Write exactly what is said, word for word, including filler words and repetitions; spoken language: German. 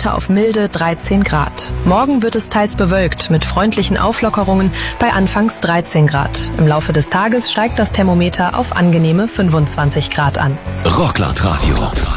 heute auf milde dreizehn Grad. Morgen wird es teils bewölkt mit freundlichen Auflockerungen bei anfangs dreizehn Grad. Im Laufe des Tages steigt das Thermometer auf angenehme fünfundzwanzig Grad an. Rockland Radio.